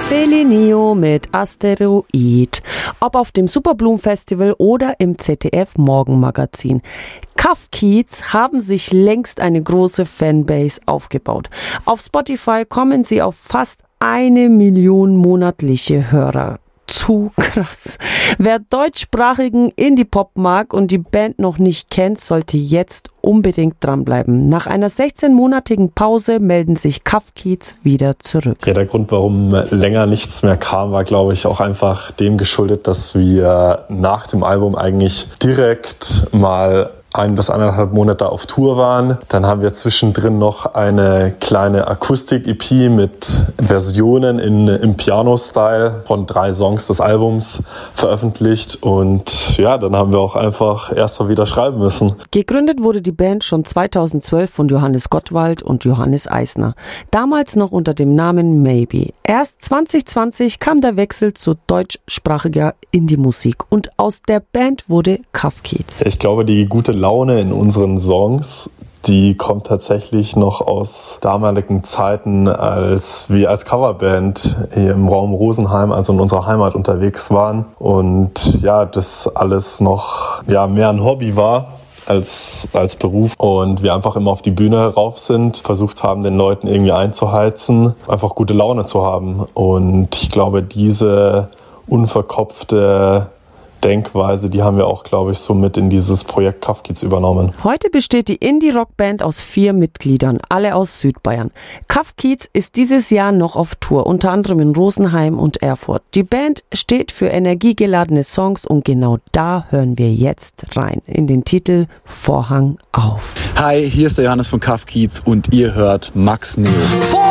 Felinio mit Asteroid. Ob auf dem Superbloom Festival oder im ZDF Morgenmagazin. Cuff Kids haben sich längst eine große Fanbase aufgebaut. Auf Spotify kommen sie auf fast 1 Million monatliche Hörer. Zu krass. Wer deutschsprachigen Indie-Pop mag und die Band noch nicht kennt, sollte jetzt unbedingt dranbleiben. Nach einer 16-monatigen Pause melden sich Cuff Kids wieder zurück. Ja, der Grund, warum länger nichts mehr kam, war, glaube ich, auch einfach dem geschuldet, dass wir nach dem Album eigentlich direkt mal 1 bis 1,5 Monate auf Tour waren. Dann haben wir zwischendrin noch eine kleine Akustik-EP mit Versionen im Piano-Style von 3 Songs des Albums veröffentlicht. Und ja, dann haben wir auch einfach erstmal wieder schreiben müssen. Gegründet wurde die Band schon 2012 von Johannes Gottwald und Johannes Eisner. Damals noch unter dem Namen Maybe. Erst 2020 kam der Wechsel zu deutschsprachiger Indie-Musik und aus der Band wurde Cuff Kids. Ich glaube, die gute Laune in unseren Songs, die kommt tatsächlich noch aus damaligen Zeiten, als wir als Coverband hier im Raum Rosenheim, also in unserer Heimat, unterwegs waren. Und ja, das alles noch mehr ein Hobby war als Beruf. Und wir einfach immer auf die Bühne rauf sind, versucht haben, den Leuten irgendwie einzuheizen, einfach gute Laune zu haben. Und ich glaube, diese unverkopfte Denkweise, die haben wir auch, glaube ich, so mit in dieses Projekt Cuff Kids übernommen. Heute besteht die Indie-Rock-Band aus 4 Mitgliedern, alle aus Südbayern. Cuff Kids ist dieses Jahr noch auf Tour, unter anderem in Rosenheim und Erfurt. Die Band steht für energiegeladene Songs und genau da hören wir jetzt rein, in den Titel Vorhang auf. Hi, hier ist der Johannes von Cuff Kids und ihr hört Max Neo.